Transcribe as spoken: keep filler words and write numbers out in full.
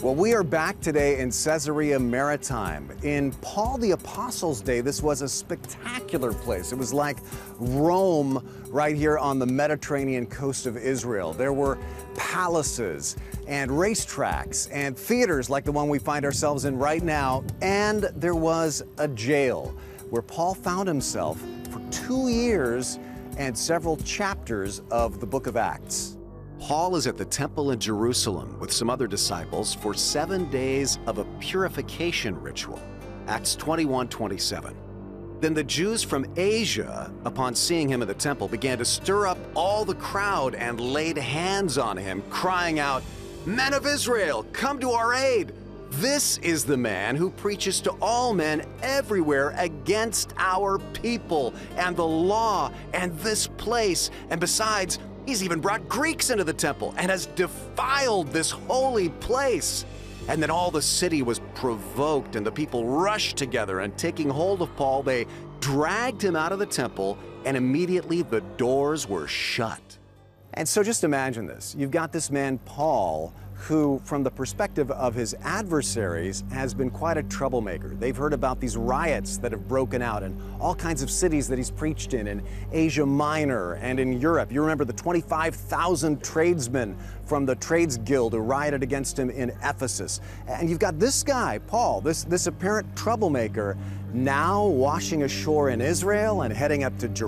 Well, we are back today in Caesarea Maritime. In Paul the Apostle's day, this was a spectacular place. It was like Rome right here on the Mediterranean coast of Israel. There were palaces and racetracks and theaters like the one we find ourselves in right now. And there was a jail where Paul found himself for two years and several chapters of the book of Acts. Paul is at the temple in Jerusalem with some other disciples for seven days of a purification ritual. Acts twenty-one twenty-seven. Then the Jews from Asia, upon seeing him in the temple, began to stir up all the crowd and laid hands on him, crying out, "Men of Israel, come to our aid! This is the man who preaches to all men everywhere against our people and the law and this place. And besides, he's even brought Greeks into the temple and has defiled this holy place." And then all the city was provoked, and the people rushed together, and taking hold of Paul, they dragged him out of the temple, and immediately the doors were shut. And so just imagine this. You've got this man, Paul, who, from the perspective of his adversaries, has been quite a troublemaker. They've heard about these riots that have broken out in all kinds of cities that he's preached in, in Asia Minor and in Europe. You remember the twenty-five thousand tradesmen from the Trades Guild who rioted against him in Ephesus. And you've got this guy, Paul, this, this apparent troublemaker, now washing ashore in Israel and heading up to Jerusalem.